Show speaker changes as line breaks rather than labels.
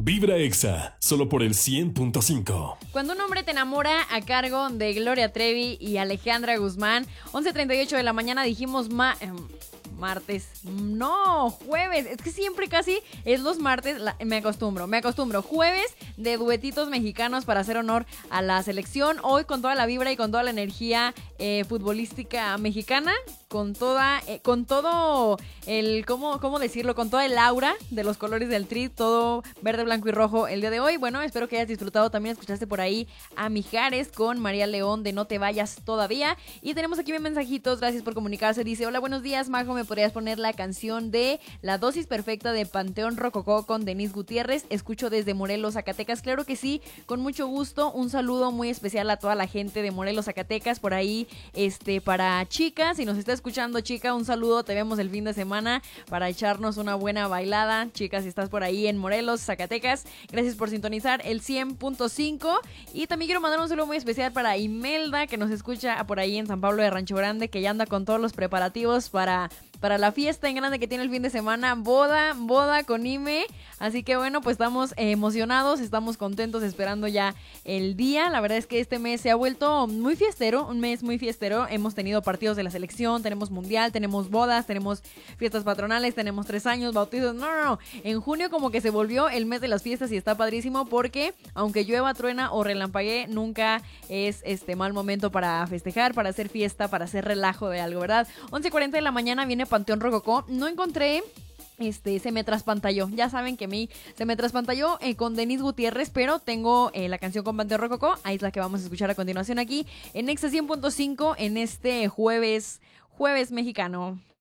Vibra Exa, solo por el 100.5.
Cuando un hombre te enamora, a cargo de Gloria Trevi y Alejandra Guzmán. 11:38 de la mañana, dijimos martes. No, jueves. Es que siempre casi es los martes. Me acostumbro. Jueves de duetitos mexicanos para hacer honor a la selección. Hoy con toda la vibra y con toda la energía futbolística mexicana. Con todo el, ¿cómo decirlo? Con toda el aura de los colores del Tri, todo verde, blanco y rojo el día de hoy. Bueno, espero que hayas disfrutado. También escuchaste por ahí a Mijares con María León de No Te Vayas Todavía. Y tenemos aquí mensajitos, gracias por comunicarse. Dice, hola, buenos días, Majo, ¿me podrías poner la canción de La Dosis Perfecta de Panteón Rococó con Denise Gutiérrez? Escucho desde Morelos, Zacatecas. Claro que sí, con mucho gusto. Un saludo muy especial a toda la gente de Morelos, Zacatecas. Por ahí, para Chica, si nos está escuchando, Chica, un saludo. Te vemos el fin de semana para echarnos una buena bailada. Chica, si estás por ahí en Morelos, Zacatecas, gracias por sintonizar el 100.5. Y también quiero mandar un saludo muy especial para Imelda, que nos escucha por ahí en San Pablo de Rancho Grande, que ya anda con todos los preparativos para la fiesta en grande que tiene el fin de semana, boda con Ime. Así que bueno, pues estamos emocionados, estamos contentos esperando ya el día. La verdad es que este mes se ha vuelto muy fiestero, un mes muy fiestero. Hemos tenido partidos de la selección, tenemos mundial, tenemos bodas, tenemos fiestas patronales, tenemos 3 años, bautizos. No. En junio como que se volvió el mes de las fiestas y está padrísimo porque aunque llueva, truena o relampaguee, nunca es mal momento para festejar, para hacer fiesta, para hacer relajo de algo, ¿verdad? 11:40 de la mañana viene Panteón Rococó. No encontré, se me traspantalló. Ya saben que a mí se me traspantalló con Denise Gutiérrez, pero tengo la canción con Panteón Rococó. Ahí es la que vamos a escuchar a continuación aquí en Exa 100.5 en este jueves mexicano.